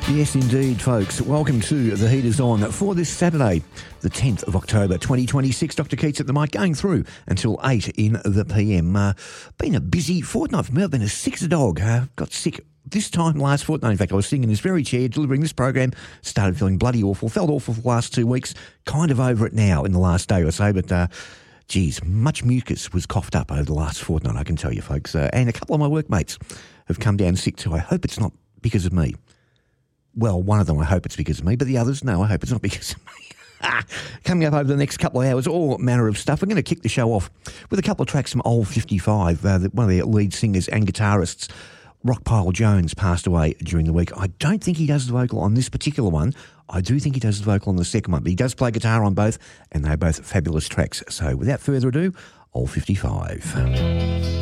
Yes, indeed, folks. Welcome to The Heat Is On for this Saturday, the 10th of October, 2026. Dr. Keats at the mic, going through until 8 in the PM. Been a busy fortnight for me. I've been as sick as a dog. Got sick this time last fortnight. In fact, I was sitting in this very chair delivering this program, started feeling bloody awful, felt awful for the last 2 weeks, kind of over it now in the last day or so, but geez, much mucus was coughed up over the last fortnight, I can tell you, folks. And a couple of my workmates have come down sick too. I hope it's not because of me. Well, one of them, I hope it's because of me, but the others, no, I hope it's not because of me. Coming up over the next couple of hours, all manner of stuff. We're going to kick the show off with a couple of tracks from Old 55. One of their lead singers and guitarists, Rockpile Jones, passed away during the week. I don't think he does the vocal on this particular one. I do think he does the vocal on the second one, but he does play guitar on both, and they're both fabulous tracks. So without further ado, Old 55.